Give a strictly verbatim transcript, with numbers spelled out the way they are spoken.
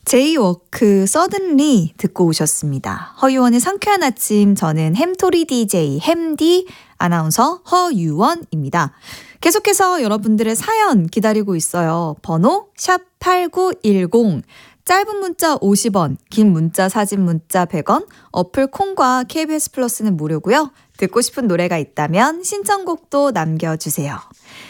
제이워크 서든리 듣고 오셨습니다. 허유원의 상쾌한 아침, 저는 햄토리 디제이 햄디 아나운서 허유원입니다. 계속해서 여러분들의 사연 기다리고 있어요. 번호 샵 팔구일공, 짧은 문자 오십 원, 긴 문자 사진 문자 백 원, 어플 콩과 케이비에스 플러스는 무료고요. 듣고 싶은 노래가 있다면 신청곡도 남겨주세요.